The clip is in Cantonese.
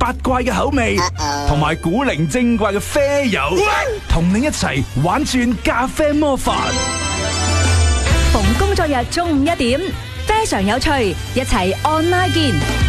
八怪嘅口味，同埋古靈精怪嘅啡友，同你一齊玩轉咖啡魔法。 逢工作日中午1點，非常有趣，一齊 online 見。